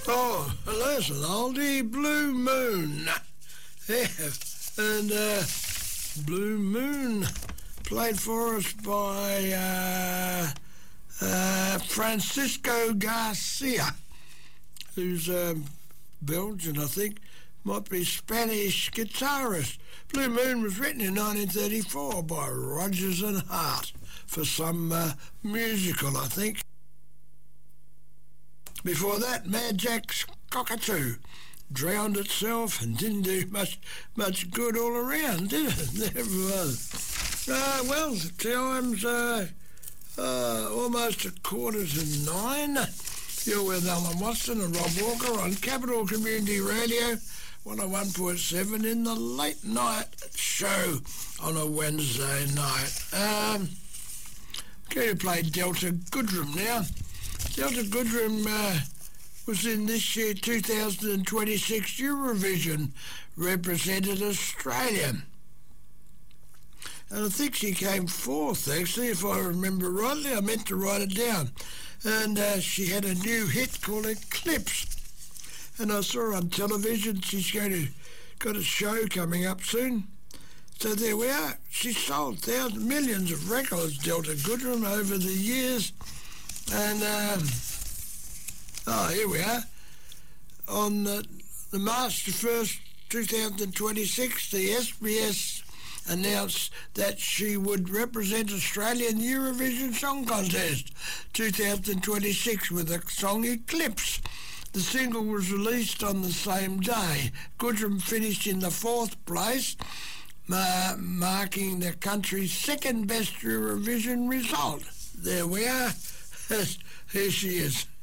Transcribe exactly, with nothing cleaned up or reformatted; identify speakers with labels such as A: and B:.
A: Oh, that's an oldie, Blue Moon. Yeah, and uh, Blue Moon played for us by uh, uh, Francisco Garcia, who's um, Belgian, I think, might be Spanish guitarist. Blue Moon was written in nineteen thirty-four by Rodgers and Hart for some uh, musical, I think. Before that, Mad Jack's Cockatoo drowned itself and didn't do much much good all around, did it? There it was. Uh, well, the time's uh, uh, almost a quarter to nine. You're with Alan Watson and Rob Walker on Capital Community Radio, one oh one point seven in the late night show on a Wednesday night. Um, going to play Delta Goodrem now. Delta Goodrem uh, was in this year two thousand twenty-six Eurovision, represented Australia. And I think she came fourth, actually, if I remember rightly. I meant to write it down. And uh, she had a new hit called Eclipse. And I saw her on television. She's going to got a show coming up soon. So there we are. She sold thousands, millions of records, Delta Goodrem, over the years. And, um, oh, here we are. On the, the March the first, two thousand twenty-six, the S B S announced that she would represent Australia in the Eurovision Song Contest two thousand twenty-six with the song Eclipse. The single was released on the same day. Goodrem finished in the fourth place, uh, marking the country's second best Eurovision result. There we are. Here she is.